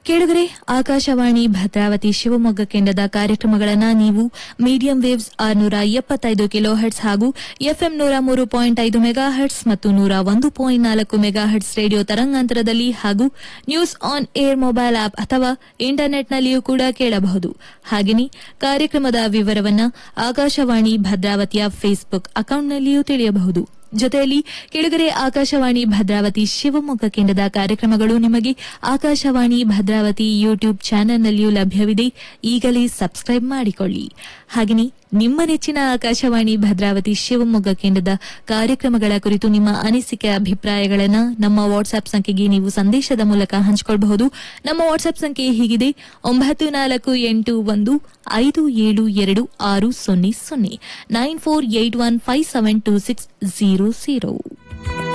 ಕೇಳುಗರೆ, ಆಕಾಶವಾಣಿ ಭದ್ರಾವತಿ ಶಿವಮೊಗ್ಗ ಕೇಂದ್ರದ ಕಾರ್ಯಕ್ರಮಗಳನ್ನು ನೀವು ಮೀಡಿಯಂ ವೇವ್ಸ್ 675 ಕಿಲೋ ಹರ್ಟ್ಸ್ ಹಾಗೂ ಎಫ್ಎಂ 103.5 ಮೆಗಾ ಹರ್ಟ್ಸ್ ಮತ್ತು 101.4 ಮೆಗಾ ಹರ್ಟ್ಸ್ ರೇಡಿಯೋ ತರಂಗಾಂತರದಲ್ಲಿ ಹಾಗೂ news on air mobile app ಅಥವಾ ಇಂಟರ್ನೆಟ್ನಲ್ಲಿಯೂ ಕೂಡ ಕೇಳಬಹುದು. ಹಾಗೆಯೇ ಕಾರ್ಯಕ್ರಮದ ವಿವರವನ್ನು ಆಕಾಶವಾಣಿ ಭದ್ರಾವತಿಯ ಫೇಸ್ಬುಕ್ ಅಕೌಂಟ್ನಲ್ಲಿಯೂ ತಿಳಿಯಬಹುದು. ಜೊತೆಯಲ್ಲಿ ಕೆಳಗರೆ ಆಕಾಶವಾಣಿ ಭದ್ರಾವತಿ ಶಿವಮೊಗ್ಗ ಕೇಂದ್ರದ ಕಾರ್ಯಕ್ರಮಗಳು ನಿಮಗೆ ಆಕಾಶವಾಣಿ ಭದ್ರಾವತಿ ಯೂಟ್ಯೂಬ್ ಚಾನೆಲ್ನಲ್ಲಿಯೂ ಲಭ್ಯವಿದೆ. ಈಗಲೇ ಸಬ್ಸ್ಕ್ರೈಬ್ ಮಾಡಿಕೊಳ್ಳಿ. ಹಾಗೆಯೇ ನಿಮ್ಮ ನೆಚ್ಚಿನ ಆಕಾಶವಾಣಿ ಭದ್ರಾವತಿ ಶಿವಮೊಗ್ಗ ಕೇಂದ್ರದ ಕಾರ್ಯಕ್ರಮಗಳ ಕುರಿತು ನಿಮ್ಮ ಅನಿಸಿಕೆ ಅಭಿಪ್ರಾಯಗಳನ್ನು ನಮ್ಮ ವಾಟ್ಸ್ಆಪ್ ಸಂಖ್ಯೆಗೆ ನೀವು ಸಂದೇಶದ ಮೂಲಕ ಹಂಚಿಕೊಳ್ಳಬಹುದು. ನಮ್ಮ ವಾಟ್ಸ್ಆಪ್ ಸಂಖ್ಯೆ ಹೀಗಿದೆ: 9481572600 9481572600.